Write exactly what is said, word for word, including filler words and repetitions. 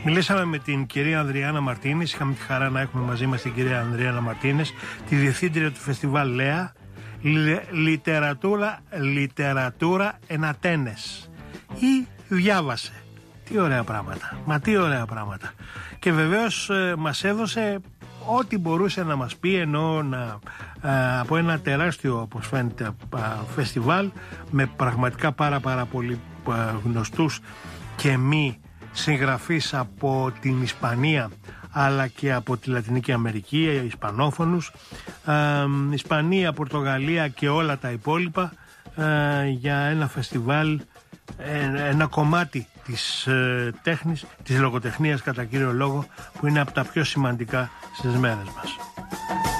Μιλήσαμε με την κυρία Ανδριάννα Μαρτίνες, είχαμε τη χαρά να έχουμε μαζί μας την κυρία Ανδριάννα Μαρτίνες, τη διευθύντρια του φεστιβάλ ΛΕΑ, Λιτερατούρα, Λιτερατούρα εν Ατένες. Ή διάβασε. Τι ωραία πράγματα, μα τι ωραία πράγματα. Και βεβαίως ε, μας έδωσε ό,τι μπορούσε να μας πει, ενώ να, ε, από ένα τεράστιο, όπως φαίνεται, ε, φεστιβάλ με πραγματικά πάρα πάρα πολύ ε, γνωστούς και μη συγγραφείς από την Ισπανία αλλά και από τη Λατινική Αμερική, Ισπανόφωνους, ε, Ισπανία, Πορτογαλία και όλα τα υπόλοιπα, ε, για ένα φεστιβάλ, ε, ένα κομμάτι της ε, τέχνης, της λογοτεχνίας κατά κύριο λόγο, που είναι από τα πιο σημαντικά στις μέρες μας.